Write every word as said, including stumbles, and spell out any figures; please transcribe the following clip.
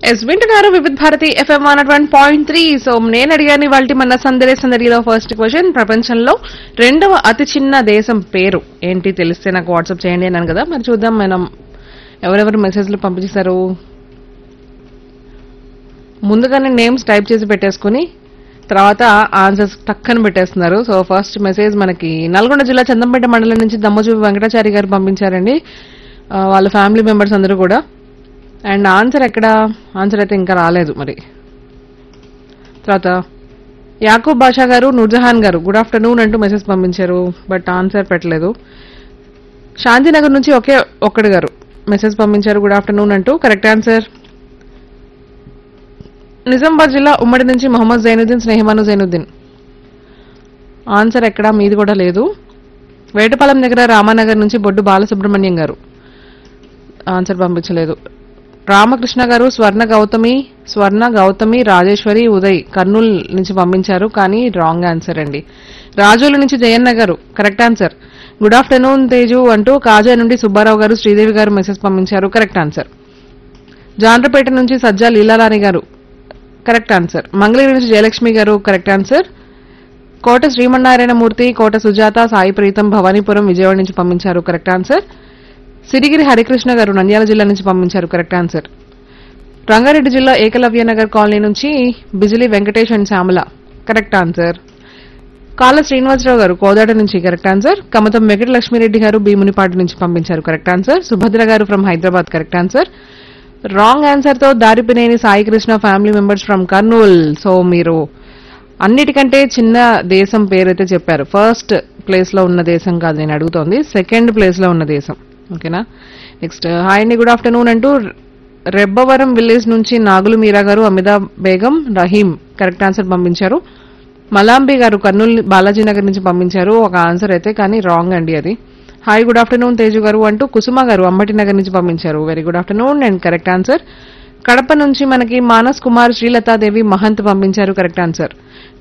Yes వింటున్నారు వివిధ Bharati FM one one point three. So నేను అడిగాను ఇవాళ మన సందడి సందడిలో ఫస్ట్ క్వశ్చన్, ప్రపంచంలో రెండవ అతి చిన్న దేశం పేరు ఏంటి తెలిస్తే నాకు వాట్సాప్ చేయండి అన్నాను కదా. మరి చూద్దాం మనం ఎవరెవరు మెసేజ్లు పంపించేశారు. ముందుగానే నేమ్స్ టైప్ చేసి పెట్టేసుకుని తర్వాత ఆన్సర్స్ టక్కన పెట్టేస్తున్నారు. సో ఫస్ట్ మెసేజ్ మనకి నల్గొండ జిల్లా చందంపేట మండలం నుంచి దమ్మచూపి వెంకటాచారి గారు పంపించారండి. ఆ, వాళ్ళ ఫ్యామిలీ మెంబర్స్ అందరూ కూడా. అండ్ ఆన్సర్ ఎక్కడ, ఆన్సర్ అయితే ఇంకా రాలేదు. మరి తర్వాత యాకూబ్ బాషా గారు, నూర్జహాన్ గారు గుడ్ ఆఫ్టర్నూన్ అంటూ మెసేజ్ పంపించారు, బట్ ఆన్సర్ పెట్టలేదు. శాంతినగర్ నుంచి ఒకే ఒక్కడు గారు మెసేజ్ పంపించారు గుడ్ ఆఫ్టర్నూన్ అంటూ. Correct answer. నిజామాబాద్ జిల్లా ఉమ్మడి నుంచి మొహమ్మద్ జైనుద్దీన్, స్నేహమాను జైనుద్దీన్. ఆన్సర్ ఎక్కడా, మీది కూడా లేదు. వేటపాలెం దగ్గర రామానగర్ నుంచి బొడ్డు బాలసుబ్రహ్మణ్యం గారు ఆన్సర్ పంపించలేదు. రామకృష్ణ గారు, స్వర్ణ గౌతమి స్వర్ణ గౌతమి రాజేశ్వరి ఉదయ్ కర్నూలు నుంచి పంపించారు, కానీ రాంగ్ ఆన్సర్ అండి. రాజోలు నుంచి జయన్న గారు correct answer. Good afternoon Teju అంటూ కాజా నుండి సుబ్బారావు గారు, శ్రీదేవి గారు మెసేజ్ పంపించారు, కరెక్ట్ ఆన్సర్. జాండ్రపేట నుంచి సజ్జా లీలారాణి గారు కరెక్ట్ ఆన్సర్. మంగళగిరి నుంచి జయలక్ష్మి గారు కరెక్ట్ ఆన్సర్. కోట శ్రీమన్నారాయణమూర్తి, కోట సుజాత, సాయి ప్రీతం భవానీపురం విజయవాడ నుంచి పంపించారు, కరెక్ట్ ఆన్సర్. సిరిగిరి హరికృష్ణ గారు నంద్యాల జిల్లా నుంచి పంపించారు, కరెక్ట్ ఆన్సర్. రంగారెడ్డి జిల్లా ఏకలవ్య నగర్ కాలనీ నుంచి Bijli Venkatesh and Shyamala correct answer. కాళ్ళ శ్రీనివాసరావు గారు కోదాడ నుంచి కరెక్ట్ ఆన్సర్. కమతం వెంకట లక్ష్మీరెడ్డి గారు భీమునిపాటి నుంచి పంపించారు, కరెక్ట్ ఆన్సర్. సుభద్ర గారు from Hyderabad correct answer. Wrong answer తో Daripineni Sai Krishna family members from Kurnool. So మీరు అన్నిటికంటే చిన్న దేశం పేరైతే చెప్పారు. ఫస్ట్ ప్లేస్ లో ఉన్న దేశం కాదు నేను అడుగుతోంది, సెకండ్ ప్లేస్ లో ఉన్న దేశం. ఓకేనా. నెక్స్ట్ హాయ్ అండి గుడ్ ఆఫ్టర్నూన్ అంటూ రెబ్బవరం విలేజ్ నుంచి నాగులు మీరా గారు, అమిదా బేగం, రహీం కరెక్ట్ ఆన్సర్ పంపించారు. మలాంబి గారు కర్నూలు బాలాజీ నగర్ నుంచి పంపించారు ఒక ఆన్సర్ అయితే, కానీ రాంగ్ అండి అది. హాయ్ గుడ్ ఆఫ్టర్నూన్ తేజు గారు అంటూ కుసుమ గారు అంబటి నగర్ నుంచి పంపించారు, very good afternoon and correct answer. Kadapa నుంచి మనకి మానస్ కుమార్, శ్రీలతాదేవి మహంత్ పంపించారు, కరెక్ట్ ఆన్సర్.